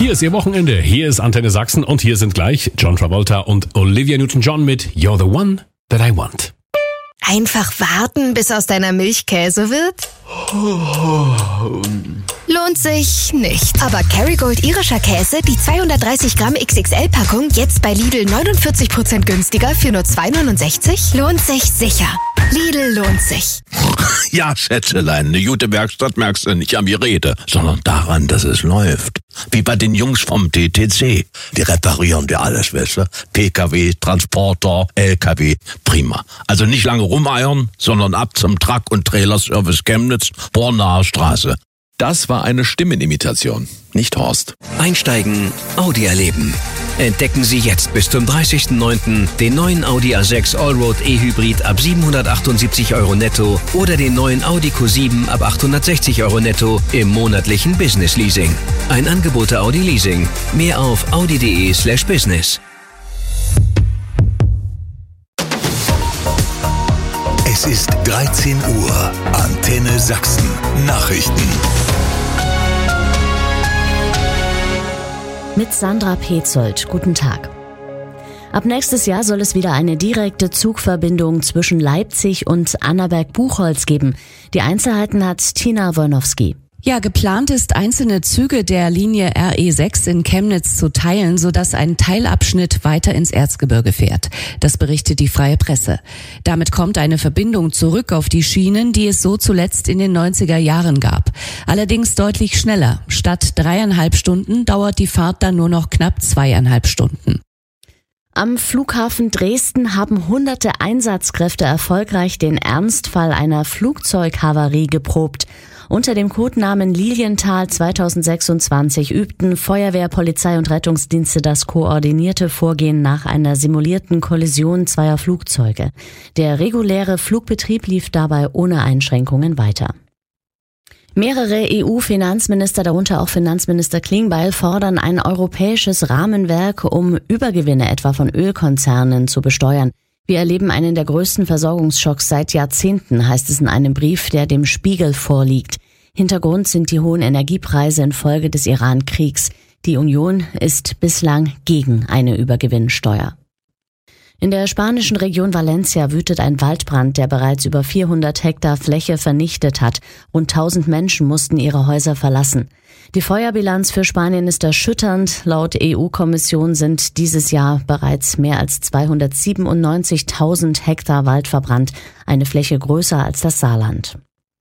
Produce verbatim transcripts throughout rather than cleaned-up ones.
Hier ist Ihr Wochenende, hier ist Antenne Sachsen und hier sind gleich John Travolta und Olivia Newton-John mit You're the One That I Want. Einfach warten, bis aus deiner Milch Käse wird? Lohnt sich nicht. Aber Kerrygold irischer Käse, die zweihundertdreißig Gramm X X L-Packung, jetzt bei Lidl neunundvierzig Prozent günstiger für nur zwei neunundsechzig? Lohnt sich sicher. Lidl lohnt sich. Ja, Schätzelein, eine gute Werkstatt merkst du nicht am Gerede, sondern daran, dass es läuft. Wie bei den Jungs vom T T C. Die reparieren dir alles, weißt du? P K W, Transporter, L K W, prima. Also nicht lange rumeiern, sondern ab zum Truck- und Trailerservice Chemnitz, Bornaer Straße. Das war eine Stimmenimitation, nicht Horst. Einsteigen, Audi erleben. Entdecken Sie jetzt bis zum dreißigsten neunten den neuen Audi A sechs Allroad E-Hybrid ab siebenhundertachtundsiebzig Euro netto oder den neuen Audi Q sieben ab achthundertsechzig Euro netto im monatlichen Business Leasing. Ein Angebot der Audi Leasing. Mehr auf audi.de slash business. Es ist dreizehn Uhr. Antenne Sachsen. Nachrichten. Mit Sandra Petzold. Guten Tag. Ab nächstes Jahr soll es wieder eine direkte Zugverbindung zwischen Leipzig und Annaberg-Buchholz geben. Die Einzelheiten hat Tina Wolnowski. Ja, geplant ist, einzelne Züge der Linie R E sechs in Chemnitz zu teilen, sodass ein Teilabschnitt weiter ins Erzgebirge fährt. Das berichtet die Freie Presse. Damit kommt eine Verbindung zurück auf die Schienen, die es so zuletzt in den neunziger Jahren gab. Allerdings deutlich schneller. Statt dreieinhalb Stunden dauert die Fahrt dann nur noch knapp zweieinhalb Stunden. Am Flughafen Dresden haben hunderte Einsatzkräfte erfolgreich den Ernstfall einer Flugzeughavarie geprobt. Unter dem Codenamen Lilienthal zweitausendsechsundzwanzig übten Feuerwehr, Polizei und Rettungsdienste das koordinierte Vorgehen nach einer simulierten Kollision zweier Flugzeuge. Der reguläre Flugbetrieb lief dabei ohne Einschränkungen weiter. Mehrere E U-Finanzminister, darunter auch Finanzminister Klingbeil, fordern ein europäisches Rahmenwerk, um Übergewinne etwa von Ölkonzernen zu besteuern. Wir erleben einen der größten Versorgungsschocks seit Jahrzehnten, heißt es in einem Brief, der dem Spiegel vorliegt. Hintergrund sind die hohen Energiepreise infolge des Iran-Kriegs. Die Union ist bislang gegen eine Übergewinnsteuer. In der spanischen Region Valencia wütet ein Waldbrand, der bereits über vierhundert Hektar Fläche vernichtet hat. Rund tausend Menschen mussten ihre Häuser verlassen. Die Feuerbilanz für Spanien ist erschütternd. Laut E U-Kommission sind dieses Jahr bereits mehr als zweihundertsiebenundneunzigtausend Hektar Wald verbrannt, eine Fläche größer als das Saarland.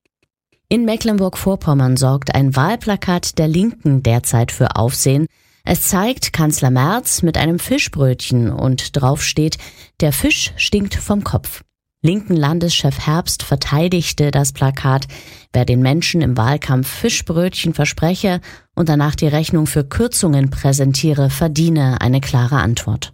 In Mecklenburg-Vorpommern sorgt ein Wahlplakat der Linken derzeit für Aufsehen. Es zeigt Kanzler Merz mit einem Fischbrötchen und drauf steht: Der Fisch stinkt vom Kopf. Linken Landeschef Herbst verteidigte das Plakat. Wer den Menschen im Wahlkampf Fischbrötchen verspreche und danach die Rechnung für Kürzungen präsentiere, verdiene eine klare Antwort.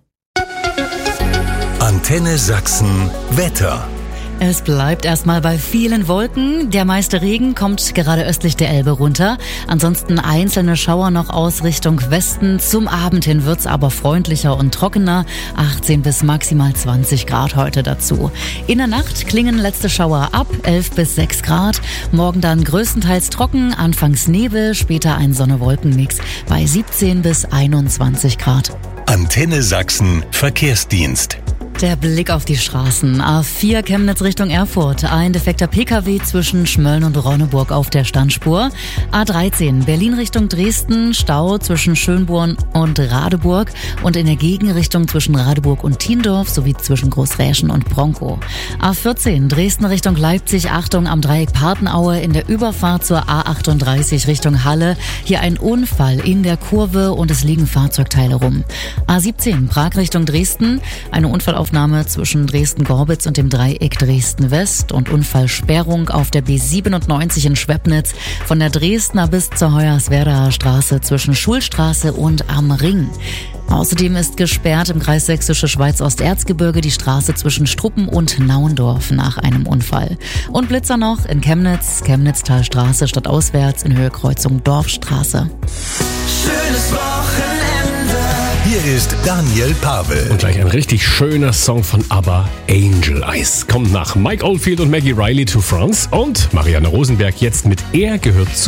Antenne Sachsen Wetter. Es bleibt erstmal bei vielen Wolken. Der meiste Regen kommt gerade östlich der Elbe runter. Ansonsten einzelne Schauer noch aus Richtung Westen. Zum Abend hin wird's aber freundlicher und trockener. achtzehn bis maximal zwanzig Grad heute dazu. In der Nacht klingen letzte Schauer ab, elf bis sechs Grad. Morgen dann größtenteils trocken, anfangs Nebel, später ein Sonne-Wolken-Mix bei siebzehn bis einundzwanzig Grad. Antenne Sachsen Verkehrsdienst. Der Blick auf die Straßen. A vier Chemnitz Richtung Erfurt. Ein defekter P K W zwischen Schmölln und Ronneburg auf der Standspur. A dreizehn Berlin Richtung Dresden. Stau zwischen Schönborn und Radeburg. Und in der Gegenrichtung zwischen Radeburg und Thiendorf sowie zwischen Großräschen und Bronkow. A vierzehn Dresden Richtung Leipzig. Achtung am Dreieck Partenaue in der Überfahrt zur A achtunddreißig Richtung Halle. Hier ein Unfall in der Kurve und es liegen Fahrzeugteile rum. A siebzehn Prag Richtung Dresden. Eine Unfallaufnahme zwischen Dresden-Gorbitz und dem Dreieck Dresden-West und Unfallsperrung auf der B siebenundneunzig in Schwebnitz von der Dresdner bis zur Hoyerswerdaer Straße zwischen Schulstraße und am Ring. Außerdem ist gesperrt im Kreis Sächsische Schweiz-Osterzgebirge die Straße zwischen Struppen und Nauendorf nach einem Unfall. Und Blitzer noch in Chemnitz, Chemnitztalstraße stadtauswärts in Höhe Kreuzung Dorfstraße. Schönes Wochenende. Hier ist Daniel Pavel. Und gleich ein richtig schöner Song von ABBA, Angel Eyes. Kommt nach Mike Oldfield und Maggie Riley to France und Marianne Rosenberg jetzt mit Er gehört zu